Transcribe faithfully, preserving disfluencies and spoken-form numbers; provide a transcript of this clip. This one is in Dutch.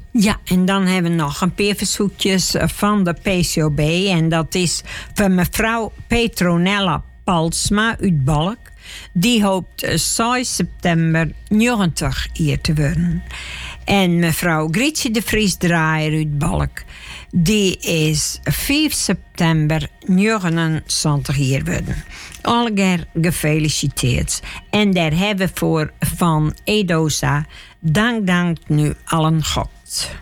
Ja, en dan hebben we nog een paar verzoekjes van de P C O B. En dat is van mevrouw Petronella Palsma uit Balk. Die hoopt zes september negentig hier te worden. En mevrouw Grietje de Vries Draaier uit Balk. Die is vijf september negenentwintig hier worden. Allemaal gefeliciteerd. En daar hebben we voor van Edosa. Dank, dank nu allen God.